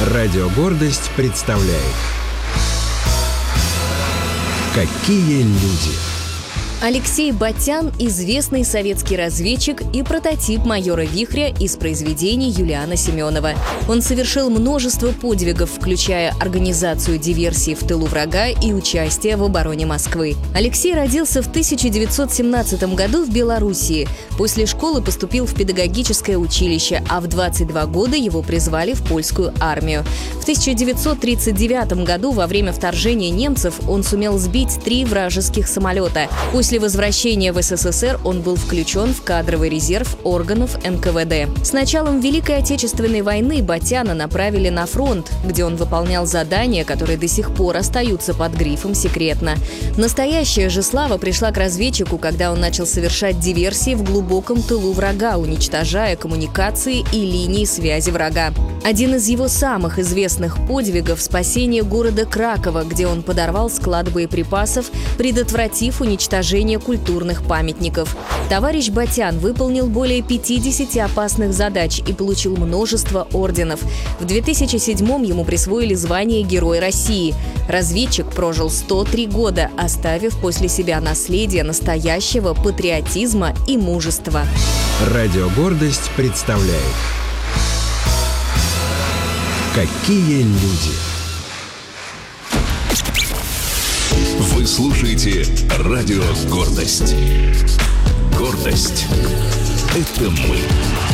Радио «Гордость» представляет «Какие люди». Алексей Батян – известный советский разведчик и прототип майора Вихря из произведений Юлиана Семенова. Он совершил множество подвигов, включая организацию диверсий в тылу врага и участие в обороне Москвы. Алексей родился в 1917 году в Белоруссии. После школы поступил в педагогическое училище, а в 22 года его призвали в польскую армию. В 1939 году во время вторжения немцев он сумел сбить 3 вражеских самолета. После возвращения в СССР он был включен в кадровый резерв органов НКВД. С началом Великой Отечественной войны Батяна направили на фронт, где он выполнял задания, которые до сих пор остаются под грифом «секретно». Настоящая же слава пришла к разведчику, когда он начал совершать диверсии в глубоком тылу врага, уничтожая коммуникации и линии связи врага. Один из его самых известных подвигов – спасение города Кракова, где он подорвал склад боеприпасов, предотвратив уничтожение культурных памятников. Товарищ Батян выполнил более 50 опасных задач и получил множество орденов. В 2007-м ему присвоили звание Герой России. Разведчик прожил 103 года, оставив после себя наследие настоящего патриотизма и мужества. Радио «Гордость» представляет «Какие люди». Вы слушаете радио «Гордость». Гордость – это мы.